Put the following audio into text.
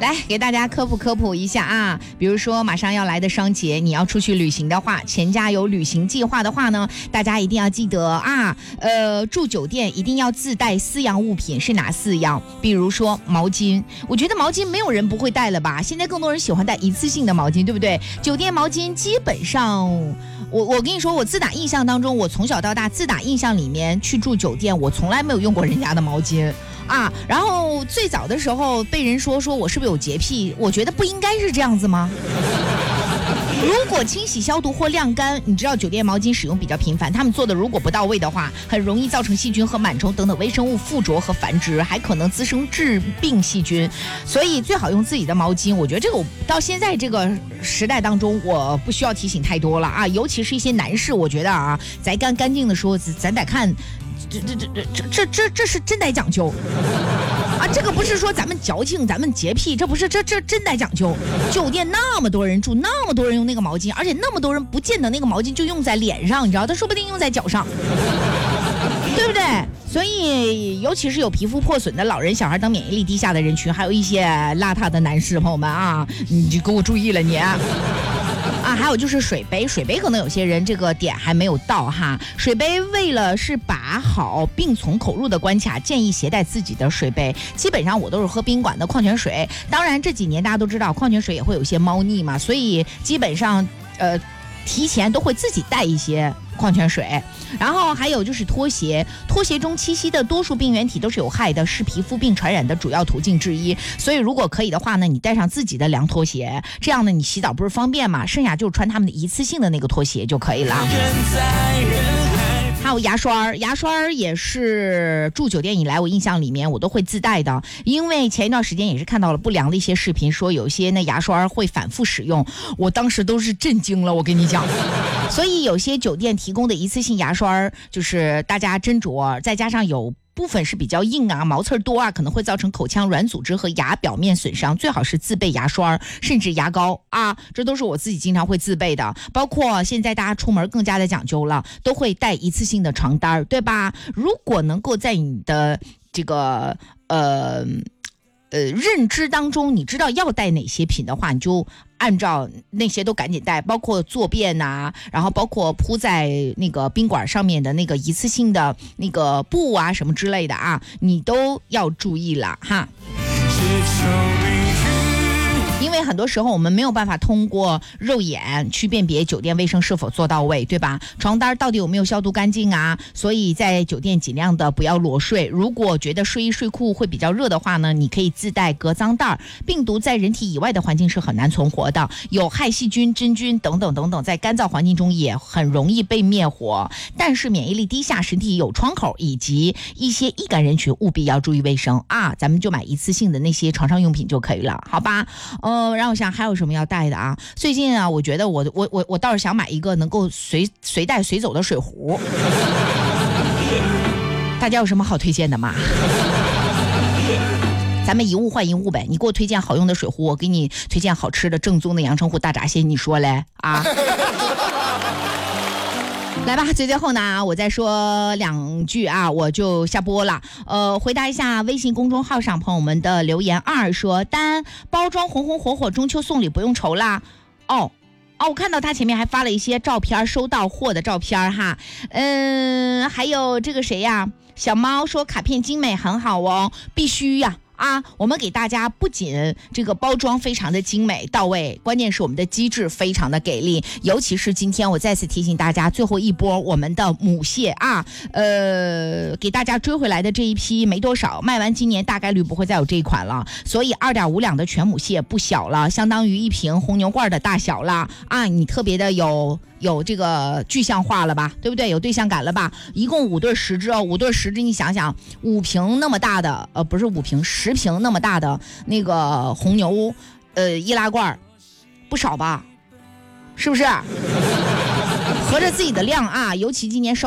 来给大家科普一下啊，比如说马上要来的双节，你要出去旅行的话，全家有旅行计划的话呢，大家一定要记得啊，住酒店一定要自带4样物品，是哪4样？比如说毛巾，我觉得毛巾没有人不会带了吧？现在更多人喜欢带一次性的毛巾，对不对？酒店毛巾基本上，我跟你说，我自打印象当中，我从小到大自打印象里面去住酒店，我从来没有用过人家的毛巾。啊，然后最早的时候被人说我是不是有洁癖，我觉得不应该是这样子吗？如果清洗消毒或晾干，你知道酒店毛巾使用比较频繁，他们做的如果不到位的话，很容易造成细菌和螨虫等等微生物附着和繁殖，还可能滋生致病细菌，所以最好用自己的毛巾。我觉得这个到现在这个时代当中，我不需要提醒太多了啊，尤其是一些男士，我觉得啊，在干净的时候，咱得看。这是真得讲究啊！这个不是说咱们矫情，咱们洁癖，这不是这真得讲究。酒店那么多人住，那么多人用那个毛巾，而且那么多人不见得那个毛巾就用在脸上，你知道，他说不定用在脚上，对不对？所以，尤其是有皮肤破损的老人、小孩等免疫力低下的人群，还有一些邋遢的男士朋友们啊，你就给我注意了你。啊，还有就是水杯可能有些人这个点还没有到哈。水杯为了是把好病从口入的关卡，建议携带自己的水杯。基本上我都是喝宾馆的矿泉水，当然这几年大家都知道矿泉水也会有一些猫腻嘛，所以基本上提前都会自己带一些矿泉水。然后还有就是拖鞋中栖息的多数病原体都是有害的，是皮肤病传染的主要途径之一，所以如果可以的话呢，你带上自己的凉拖鞋，这样呢你洗澡不是方便嘛，剩下就穿他们的一次性的那个拖鞋就可以了。还有牙刷也是住酒店以来我印象里面我都会自带的，因为前一段时间也是看到了不良的一些视频，说有些那牙刷会反复使用，我当时都是震惊了，我跟你讲。所以有些酒店提供的一次性牙刷，就是大家斟酌，再加上有部分是比较硬啊，毛刺多啊，可能会造成口腔软组织和牙表面损伤，最好是自备牙刷甚至牙膏啊，这都是我自己经常会自备的。包括现在大家出门更加的讲究了，都会带一次性的床单，对吧？如果能够在你的这个认知当中，你知道要带哪些品的话，你就按照那些都赶紧带，包括坐便啊，然后包括铺在那个宾馆上面的那个一次性的那个布啊什么之类的啊，你都要注意了哈。因为很多时候我们没有办法通过肉眼去辨别酒店卫生是否做到位，对吧？床单到底有没有消毒干净啊？所以在酒店尽量的不要裸睡，如果觉得睡衣睡裤会比较热的话呢，你可以自带隔脏袋。病毒在人体以外的环境是很难存活的，有害细菌、真菌等等等等，在干燥环境中也很容易被灭活。但是免疫力低下、身体有创口以及一些易感人群务必要注意卫生啊！咱们就买一次性的那些床上用品就可以了，好吧？让我想还有什么要带的啊？最近啊，我觉得我倒是想买一个能够随带随走的水壶。大家有什么好推荐的吗？咱们一物换一物呗，你给我推荐好用的水壶，我给你推荐好吃的正宗的阳澄湖大闸蟹，你说嘞啊？来吧，最后呢，我再说2句啊，我就下播了。回答一下微信公众号上朋友们的留言。2说单包装红红火火，中秋送礼不用愁啦。我看到他前面还发了一些照片，收到货的照片哈。还有这个谁呀？小猫说卡片精美很好哦，必须呀。我们给大家不仅这个包装非常的精美到位，关键是我们的机制非常的给力。尤其是今天我再次提醒大家，最后一波我们的母蟹给大家追回来的这一批没多少，卖完今年大概率不会再有这一款了。所以2.5两的全母蟹不小了，相当于一瓶红牛罐的大小了你特别的有这个具象化了吧，对不对？有对象感了吧？一共5对10只5对10只，你想想，5瓶那么大的不是5瓶10瓶那么大的那个红牛易拉罐，不少吧？是不是？合着自己的量尤其今年